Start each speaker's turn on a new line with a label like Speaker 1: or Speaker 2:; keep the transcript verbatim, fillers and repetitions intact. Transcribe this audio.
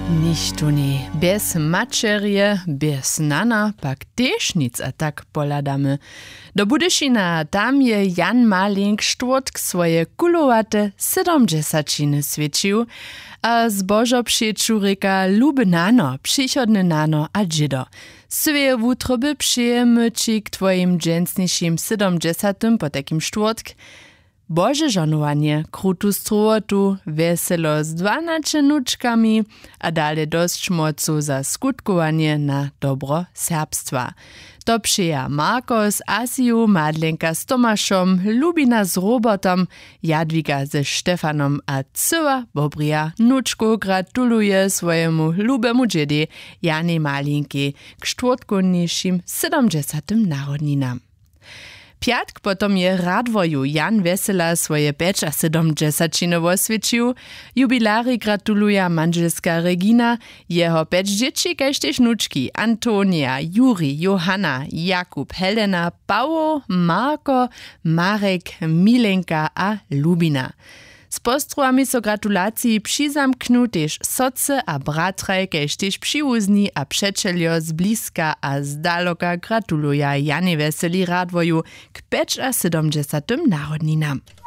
Speaker 1: Nichtu nie. Bez mačerje, bez nana, pak tež nic a tak poladamy. Do Budyšina tam je Jan Malink štvrtk svoje kulowate sedemdesatčiny svědčił, a zbožo přieču reka lube nano, přichodne nano a džido. Svoje wutroby přijemy ci k tvojim dżensnišim sedemdesatym po takim štvrtk. Bože žonovanie, krutu strovotu, veselo z dvanačenučkami a dalje dosť mocu za skutkovanie na dobro serbstva. To přija Marko z Asiju, Madlenka s Tomášom, Lubina s Robertom, Jadwiga ze Štefanom a cyła Bobrija nučku gratuluje swojemu lubemu džedi Janie Malinki k štvrtkovnejším sedemdesatym narodninam. Piatk potom je Radwoju Jan Wesela swoje peć a sedemdesatčiny osvědčił. Jubilari gratuluja manželska Regina, jeho peć dzieci kaž tež nučki Antonia, Juri, Johanna, Jakub, Helena, Paolo, Marko, Marek, Milenka a Lubina. Z postruami so gratulaciji přizamknu tež soce a bratraj, kaž tež přiwuzni a přečeljo z bliska a z daloka gratuluja Janie Weseli Radwoju k peć a sedemdesatym narodninam.